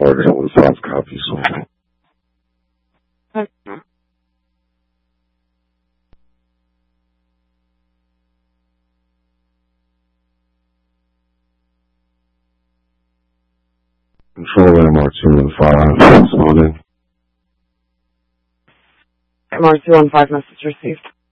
Mark 215 copy, so. Control Mark 215, responding. Mark 215, message received.